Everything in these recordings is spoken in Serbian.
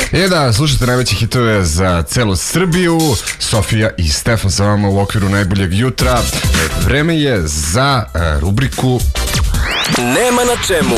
I da, slušate najveće hitove za celu Srbiju. Sofija i Stefan sa vama u okviru najboljeg jutra. Vreme je za rubriku Nema na čemu.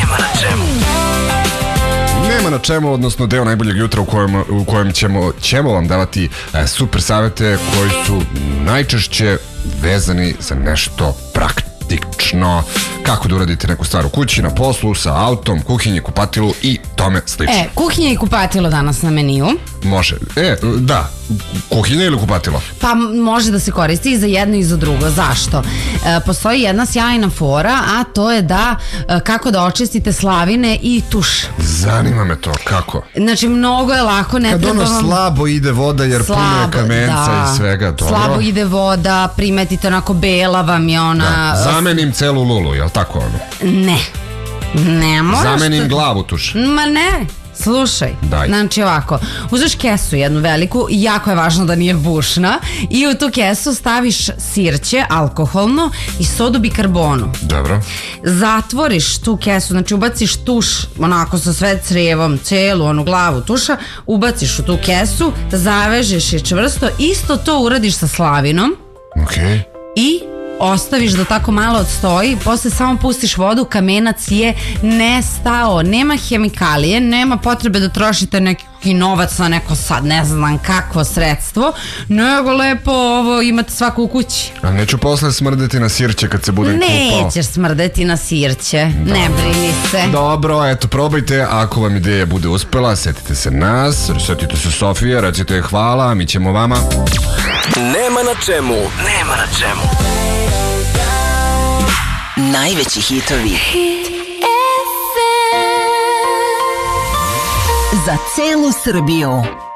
Nema na čemu, odnosno deo najboljeg jutra u kojem ćemo vam davati super savete koji su najčešće vezani za nešto praktično. Kako da uradite neku stvar u kući, na poslu, sa autom, kuhinji, kupatilu i tome slično. Kuhinja i kupatilo danas na meniju. Može. Da. Kuhinja ili kupatilo? Pa može da se koristi i za jedno i za drugo. Zašto? Postoji jedna sjajna fora, a to je da kako da očistite slavine i tuš. Zanima me to, kako? Znači, mnogo je lako, ne kad treba vam... Kad ono slabo ide voda jer puno je kamenca i svega, dobro? Slabo ide voda, primetite onako bela vam je ona... Da, zamenim celu lulu, jel tako ono? Ne moraš... Zamenim glavu tuš. Ma ne, slušaj. Daj. Znači ovako, uzmeš kesu jednu veliku, jako je važno da nije bušna, i u tu kesu staviš sirće, alkoholno i sodu bikarbonu. Dobro. Zatvoriš tu kesu, znači ubaciš tuš onako sa sve crijevom, celu onu glavu tuša, ubaciš u tu kesu, zavežeš je čvrsto, isto to uradiš sa slavinom. Okej. I ostaviš da tako malo odstoji, posle samo pustiš vodu, kamenac je nestao, nema hemikalije, nema potrebe da trošite neki novac na neko sad ne znam kakvo sredstvo, nego lepo ovo imate svako u kući. A neću posle smrdeti na sirće kad se budem kupao? Nećeš smrdeti na sirće, ne brini se. Dobro, eto, probajte, ako vam ideja bude uspela, setite se nas, setite se Sofije, recite hvala, mi ćemo vama. Nema na čemu. Najveći hitovi za celu Srbiju.